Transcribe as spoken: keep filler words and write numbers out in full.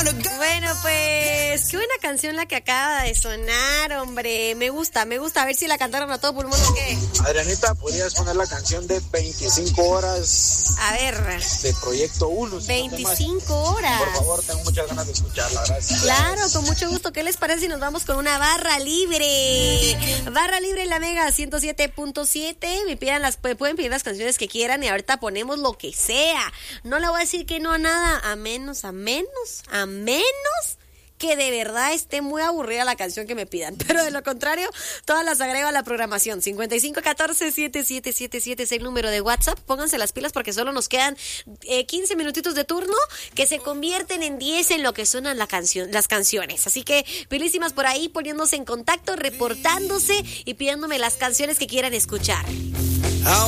Bueno, pues qué buena canción la que acaba de sonar, hombre. Me gusta, me gusta. A ver si la cantaron a todo pulmón o qué. Adrianita, ¿podrías poner la canción de veinticinco horas? A ver. De Proyecto uno. veinticinco horas. Por favor, tengo muchas ganas de escucharla, gracias. Claro, con mucho gusto. ¿Qué les parece si nos vamos con una barra libre? Barra libre en la Mega ciento siete punto siete. Me pidan las, pueden pedir las canciones que quieran y ahorita ponemos lo que sea. No le voy a decir que no a nada, a menos, a menos, a menos que de verdad esté muy aburrida la canción que me pidan. Pero de lo contrario, todas las agrego a la programación. cincuenta y cinco catorce setenta y siete setenta y siete es el número de WhatsApp. Pónganse las pilas porque solo nos quedan eh, quince minutitos de turno que se convierten en diez en lo que suenan la canción, las canciones. Así que pilísimas por ahí poniéndose en contacto, reportándose y pidiéndome las canciones que quieran escuchar.